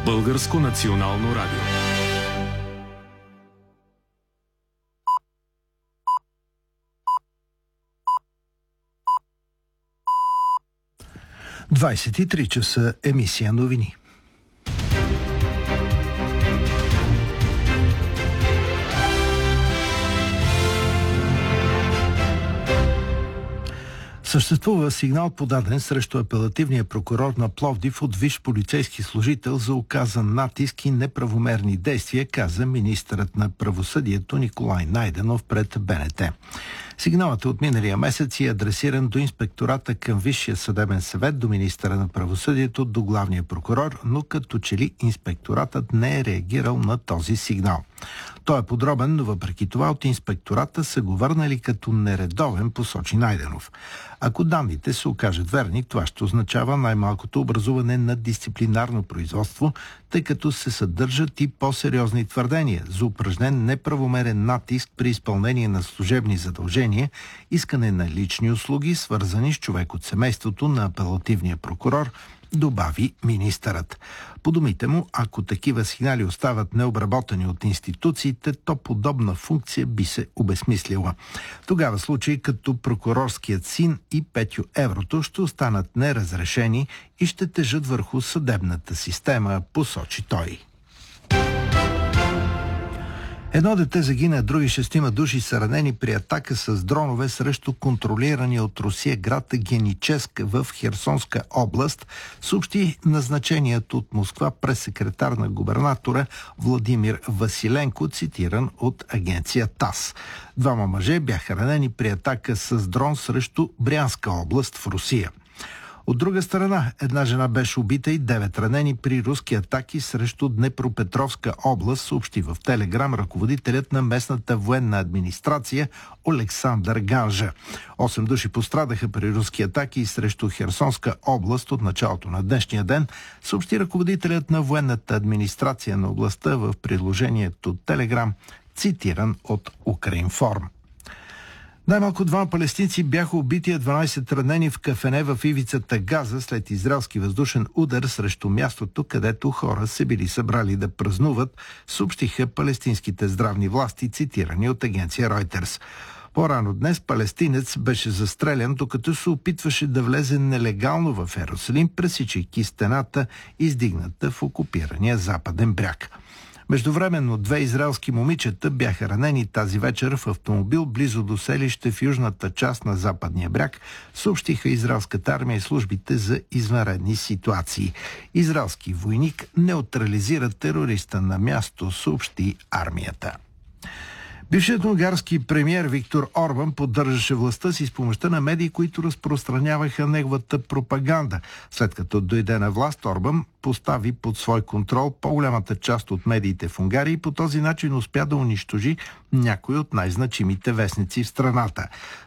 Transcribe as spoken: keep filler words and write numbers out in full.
Българско национално радио. двадесет и три часа, емисия новини. Съществува сигнал, подаден срещу апелативния прокурор на Пловдив от висш полицейски служител за оказан натиск и неправомерни действия, каза министърът на правосъдието Николай Найденов пред БНТ. Сигналът е от миналия месец и е адресиран до инспектората към Висшия съдебен съвет, до министъра на правосъдието, до главния прокурор, но като че ли инспекторатът не е реагирал на този сигнал. Той е подробен, но въпреки това от инспектората са го върнали като нередовен, посочи Найденов. Ако данните се окажат верни, това ще означава най-малкото образуване на дисциплинарно производство, тъй като се съдържат и по-сериозни твърдения за упражнен неправомерен натиск при изпълнение на служебни задължения, искане на лични услуги, свързани с човек от семейството на апелативния прокурор, добави министърът. По думите му, ако такива сигнали остават необработени от институциите, то подобна функция би се обезмислила. Тогава случаи като прокурорският син и Петю Еврото ще останат неразрешени и ще тежат върху съдебната система, посочи той. Едно дете загина, други шестима души са ранени при атака с дронове срещу контролирания от Русия град Геническ в Херсонска област, съобщи назначеният от Москва прес-секретар на губернатора Владимир Василенко, цитиран от агенция ТАСС. Двама мъже бяха ранени при атака с дрон срещу Брянска област в Русия. От друга страна, една жена беше убита и девет ранени при руски атаки срещу Днепропетровска област, съобщи в Телеграм ръководителят на местната военна администрация Олександър Ганжа. Осем души пострадаха при руски атаки срещу Херсонска област от началото на днешния ден, съобщи ръководителят на военната администрация на областта в приложението Телеграм, цитиран от Укринформ. Най-малко двама палестинци бяха убити, а дванадесет ранени в кафене в ивицата Газа след израелски въздушен удар срещу мястото, където хора се били събрали да празнуват, съобщиха палестинските здравни власти, цитирани от агенция Reuters. По-рано днес палестинец беше застрелян, докато се опитваше да влезе нелегално в Йерусалим, пресичайки стената, издигната в окупирания западен бряг. Междувременно две израелски момичета бяха ранени тази вечер в автомобил близо до селище в южната част на западния бряг, съобщиха израелската армия и службите за извънредни ситуации. Израелски войник неутрализира терориста на място, съобщи армията. Бившият унгарски премиер Виктор Орбан поддържаше властта си с помощта на медии, които разпространяваха неговата пропаганда. След като дойде на власт, Орбан постави под свой контрол по-голямата част от медиите в Унгария и по този начин успя да унищожи някои от най-значимите вестници в страната.